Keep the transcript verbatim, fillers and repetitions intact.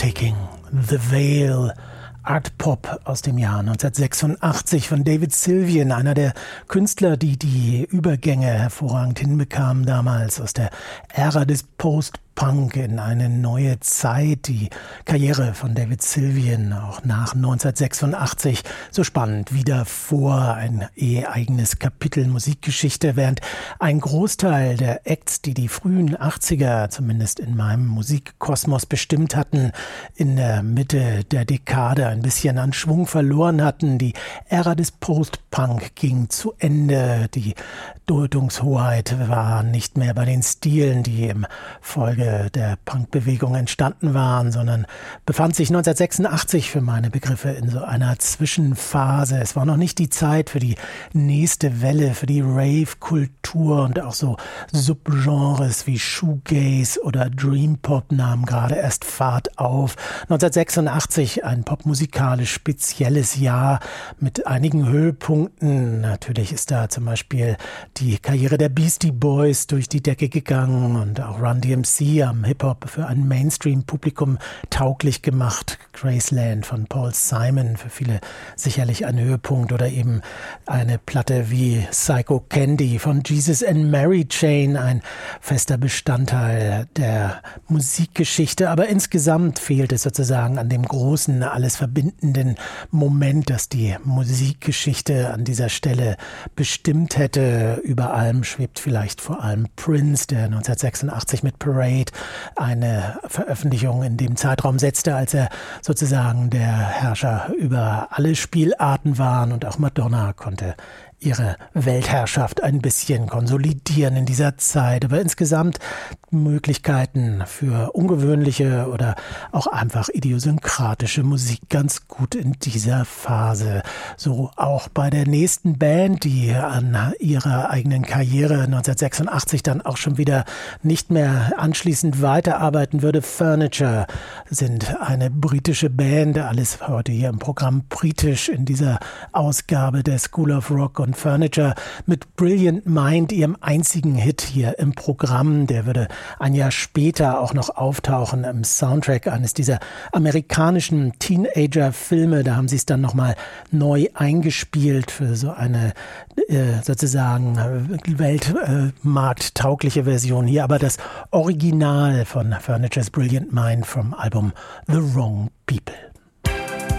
Taking the Veil, Art Pop aus dem Jahr neunzehnhundertsechsundachtzig von David Sylvian, einer der Künstler, die die Übergänge hervorragend hinbekamen damals aus der Ära des Post-Punk in eine neue Zeit. Die Karriere von David Sylvian auch nach neunzehnhundertsechsundachtzig so spannend wie davor, ein eh eigenes Kapitel Musikgeschichte, während ein Großteil der Acts, die die frühen achtziger zumindest in meinem Musikkosmos bestimmt hatten, in der Mitte der Dekade ein bisschen an Schwung verloren hatten. Die Ära des Post-Punk ging zu Ende. Die Deutungshoheit war nicht mehr bei den Stilen, die im Folge der Punkbewegung entstanden waren, sondern befand sich neunzehnhundertsechsundachtzig für meine Begriffe in so einer Zwischenphase. Es war noch nicht die Zeit für die nächste Welle, für die Rave-Kultur, und auch so Subgenres wie Shoegaze oder Dream Pop nahmen gerade erst Fahrt auf. neunzehnhundertsechsundachtzig ein popmusikalisch spezielles Jahr mit einigen Höhepunkten. Natürlich ist da zum Beispiel die Karriere der Beastie Boys durch die Decke gegangen und auch Run D M C am Hip-Hop für ein Mainstream-Publikum tauglich gemacht. Graceland von Paul Simon, für viele sicherlich ein Höhepunkt, oder eben eine Platte wie Psycho Candy von Jesus and Mary Chain, ein fester Bestandteil der Musikgeschichte. Aber insgesamt fehlt es sozusagen an dem großen, alles verbindenden Moment, das die Musikgeschichte an dieser Stelle bestimmt hätte. Über allem schwebt vielleicht vor allem Prince, der neunzehnhundertsechsundachtzig mit Parade eine Veröffentlichung in dem Zeitraum setzte, als er sozusagen der Herrscher über alle Spielarten war, und auch Madonna konnte ihre Weltherrschaft ein bisschen konsolidieren in dieser Zeit. Aber insgesamt Möglichkeiten für ungewöhnliche oder auch einfach idiosynkratische Musik ganz gut in dieser Phase. So auch bei der nächsten Band, die an ihrer eigenen Karriere neunzehnhundertsechsundachtzig dann auch schon wieder nicht mehr anschließend weiterarbeiten würde. Furniture sind eine britische Band, alles heute hier im Programm britisch in dieser Ausgabe der School of Rock, und Furniture mit Brilliant Mind, ihrem einzigen Hit hier im Programm. Der würde ein Jahr später auch noch auftauchen im Soundtrack eines dieser amerikanischen Teenager-Filme. Da haben sie es dann nochmal neu eingespielt für so eine äh, sozusagen weltmarkttaugliche Version hier. Aber das Original von Furniture's Brilliant Mind vom Album The Wrong People.